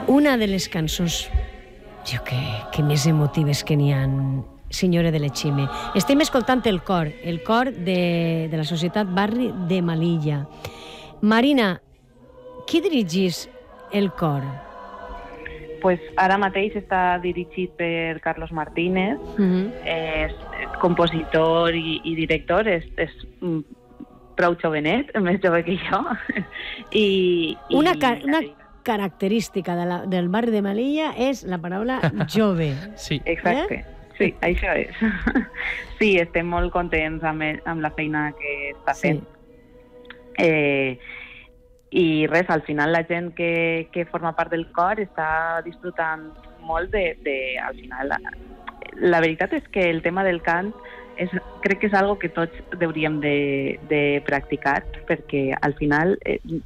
Una de les cançons, que més emotives que n'hi ha, Signore delle Cime. Estem escoltant el cor de la Societat Barri de Melilla. Marina, qui dirigís el cor? Pues ara mateix està dirigit per Carlos Martínez, és compositor i director, és prou jovenet, més jove que jo. Una característica del barri de Melilla és la paraula jove. Sí. Exacte. Sí, això és. Sí, estem molt contents amb la feina que està fent. I res, al final la gent que forma part del cor està disfrutant molt al final. La veritat és que el tema del cant crec que és algo que tots hauríem de practicar, perquè al final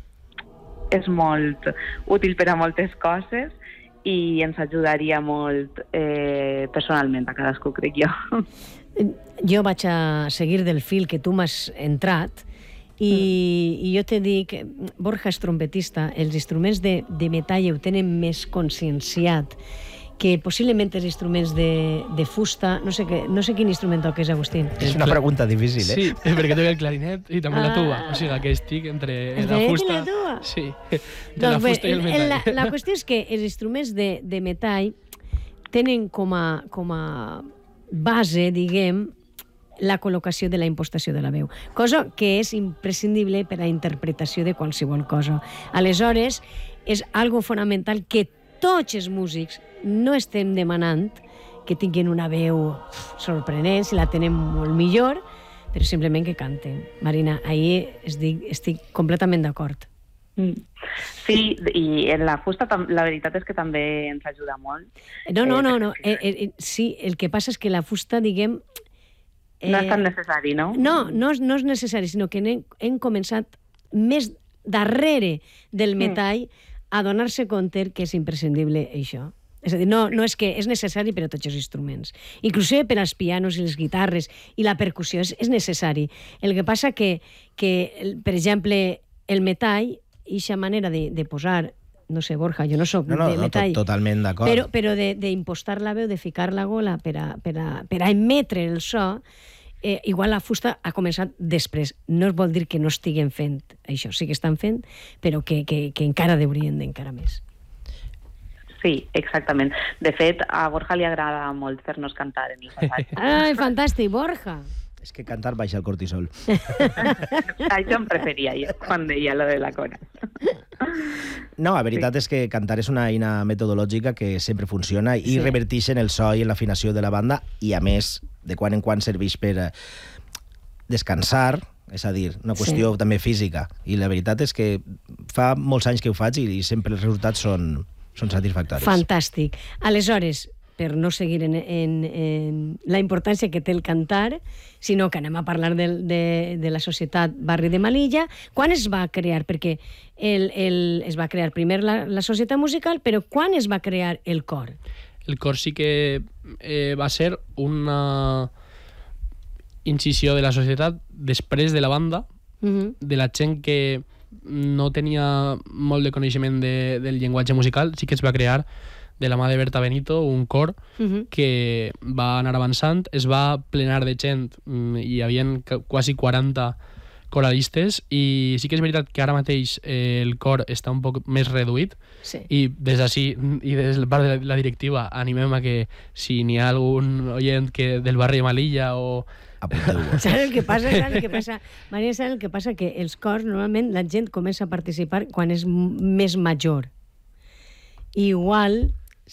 és molt útil per a moltes coses i ens ajudaria molt personalment a cadascú, crec jo. Jo vaig a seguir del fil que tu m'has entrat i jo te dic, Borja és trompetista, els instruments de metall ho tenen més conscienciat que possiblement els instruments de fusta, no sé quin instrument toques, Agustín. És una pregunta difícil, Sí, perquè toca el clarinet i també la tuba, o sigui que estic entre la fusta... la tuba? Sí, la fusta i el metall. La qüestió és que els instruments de metall tenen com a base, diguem, la col·locació de la impostació de la veu, cosa que és imprescindible per a la interpretació de qualsevol cosa. Aleshores, és algo fonamental que tots els músics no estem demanant que tinguin una veu sorprenent, si la tenen molt millor, però simplement que canten. Marina, ahí estic completament d'acord. Sí, i en la fusta la veritat és que també ens ajuda molt. No. Sí, el que passa és que la fusta, diguem... No és tan necessari, no? No és necessari, sinó que hem començat més darrere del metall a donar-se compte que és imprescindible això. És a dir, no és que és necessari per a tots els instruments. Inclusive per als pianos i les guitarres i la percussió és necessari. El que passa que per exemple, el metall, eixa manera de posar, no sé, Borja, jo no soc de metall, totalment d'acord. però d'impostar la veu, de ficar la gola per a emetre el so, igual la fusta ha començat després. No vol dir que no estiguen fent això, sí que estan fent, però que encara haurien d'encara més. Sí, exactament. De fet, a Borja li agrada molt fer-nos cantar en els assajos. Ai, fantàstic, Borja! És que cantar baixa el cortisol. Això em preferia jo, quan deia lo de la cora. No, la veritat és que cantar és una eina metodològica que sempre funciona i reverteix en el so i en l'afinació de la banda i, a més, de quan en quan serveix per descansar, és a dir, una qüestió també física. I la veritat és que fa molts anys que ho faig i sempre els resultats són satisfactoris. Fantàstic. Aleshores, per no seguir en la importància que té el cantar, sinó que anem a parlar de la Societat Barri de Melilla. Quan es va crear? Perquè es va crear primer la Societat Musical, però quan es va crear el cor? El cor sí que va ser una incisió de la societat després de la banda, de la gent que no tenia molt de coneixement del llenguatge musical. Sí que es va crear de la mà de Berta Benito, un cor que va anar avançant, es va plenar de gent, hi havia quasi 40 coralistes, i sí que és veritat que ara mateix el cor està un poc més reduït, i des d'ací, i des del part de la directiva, animem a que si n'hi ha algun oient del barri de Melilla o... Saps el que passa? Maria, saps el que passa? Que els cors, normalment, la gent comença a participar quan és més major. Igual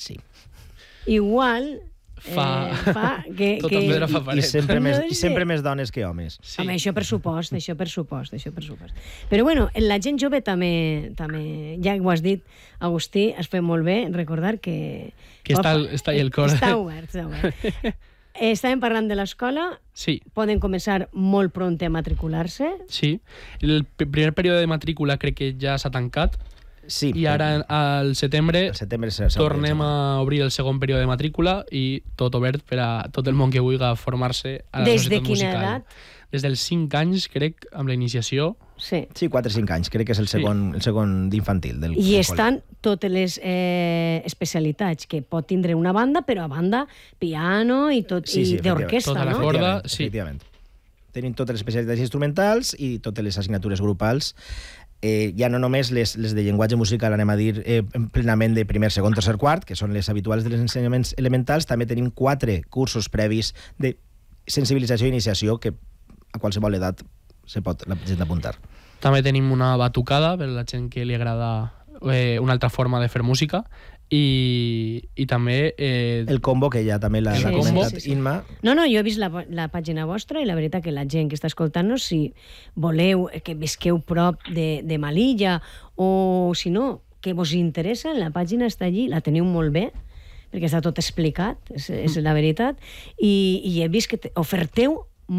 fa que... Tot en pedra fa paret. I sempre més dones que homes. Sí. Home, això per supost. Però bueno, la gent jove també, ja ho has dit, Agustí, has fet molt bé recordar que està ahí el cor. Està obert. Estàvem parlant de l'escola. Sí. Poden començar molt pront a matricular-se. Sí. El primer període de matrícula crec que ja s'ha tancat. Sí, i ara al setembre tornem a obrir el segon període de matrícula i tot obert per a tot el món que vulgui formar-se a la societat musical. Des de quina edat? Des dels 5 anys, crec, amb la iniciació. Sí, 4 o 5 anys, crec que és el segon d'infantil. I estan totes les especialitats que pot tindre una banda, però a banda piano i tot, i d'orquestra, tota la no? corda, sí. Efectivament. Tenim totes les especialitats instrumentals i totes les assignatures grupals. Ja no només les de llenguatge musical, anem a dir, plenament de primer, segon, tercer, quart, que són les habituals dels ensenyaments elementals, també tenim 4 cursos previs de sensibilització i iniciació que a qualsevol edat se pot la gent apuntar. També tenim una batucada per la gent que li agrada una altra forma de fer música i també... El combo, que ja també l'ha comentat Inma. No, jo he vist la pàgina vostra i la veritat que la gent que està escoltant-nos, si voleu, que visqueu prop de Melilla o si no, que vos interessa, la pàgina està allí, la teniu molt bé, perquè està tot explicat, és la veritat, i he vist que oferteu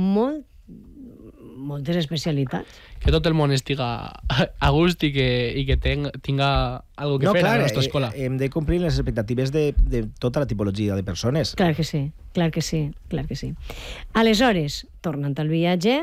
moltes especialitats. Que tot el món estiga a gust i que tinga algo que fer a la nostra escola. Hem de complir les expectatives de tota la tipologia de persones. Clar que sí, clar que sí, clar que sí. Aleshores, tornant al viatge,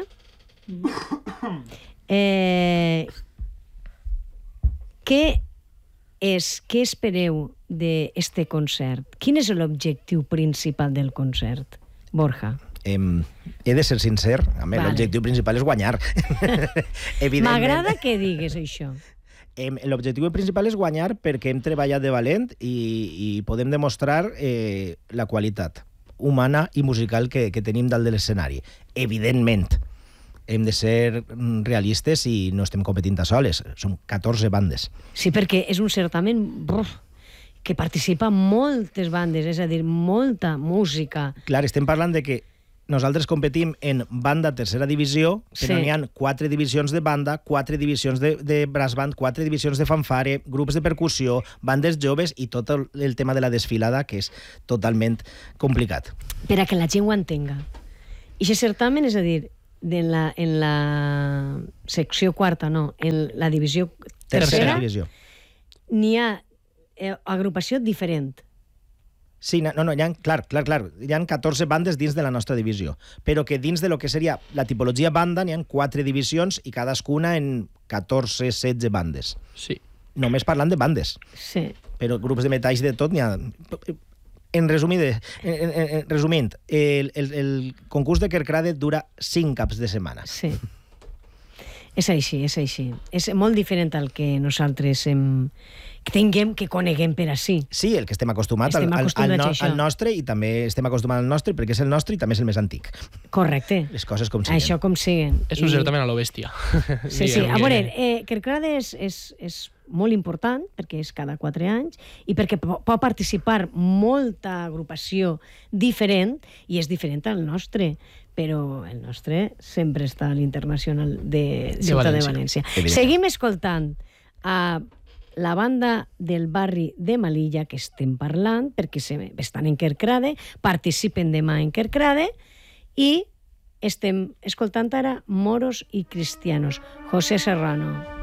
què espereu d'este concert? Quin és l'objectiu principal del concert, Borja? He de ser sincer, l'objectiu principal és guanyar. M'agrada que digues això. L'objectiu principal és guanyar perquè hem treballat de valent i podem demostrar la qualitat humana i musical que tenim dalt de l'escenari. Evidentment, hem de ser realistes i no estem competint a soles. Som 14 bandes. Sí, perquè és un certamen que participa moltes bandes, és a dir, molta música. Clar, estem parlant de que nosaltres competim en banda tercera divisió, però n'hi ha 4 divisions de banda, 4 divisions de brass band, 4 divisions de fanfare, grups de percussió, bandes joves i tot el tema de la desfilada, que és totalment complicat. Per a que la gent ho entenga. I aquest certamen, és a dir, en la secció quarta, no, en la divisió tercera, n'hi ha agrupació diferent. Sí, hi ha 14 bandes dins de la nostra divisió, però que dins de lo que seria la tipologia banda n'hi ha 4 divisions i cadascuna en 14-16 bandes. Sí. Només parlant de bandes. Sí. Però grups de metalls de tot n'hi ha... Resumint, el concurs de Kerkrade dura 5 caps de setmana. Sí. És així, és així. És molt diferent al que nosaltres que coneguem per així. Sí, el que estem acostumats al nostre, i també estem acostumats al nostre perquè és el nostre i també és el més antic. Correcte. Les coses com siguen. Això com siguen. És un certamen a lo bèstia. Sí. A veure, Kerkrade és molt important perquè és cada 4 anys i perquè pot participar molta agrupació diferent i és diferent al nostre, però el nostre sempre està a l'Internacional de Ciutat de València. Seguim escoltant a la banda del barri de Melilla que estem parlant, perquè estan en Kerkrade, participen demà en Kerkrade i estem escoltant ara Moros i Cristianos, José Serrano.